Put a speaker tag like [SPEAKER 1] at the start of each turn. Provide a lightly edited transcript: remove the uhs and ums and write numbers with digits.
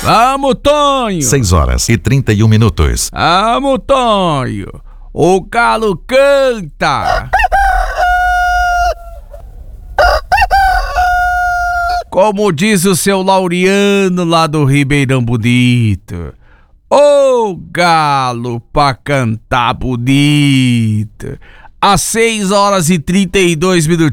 [SPEAKER 1] Vamos, Tonho!
[SPEAKER 2] 6h31.
[SPEAKER 1] Vamos, Tonho! O galo canta! Como diz o seu Laureano lá do Ribeirão Bonito. Ô galo pra cantar bonito! Às 6h32.